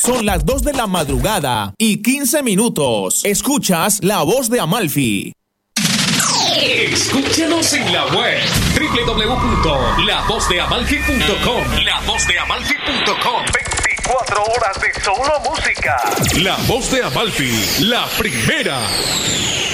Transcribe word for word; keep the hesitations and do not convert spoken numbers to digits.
Son las dos de la madrugada y quince minutos. Escuchas La Voz de Amalfi. Escúchanos en la web doble u doble u doble u punto la voz de amalfi punto com. la voz de amalfi punto com. veinticuatro horas de solo música. La Voz de Amalfi, la primera.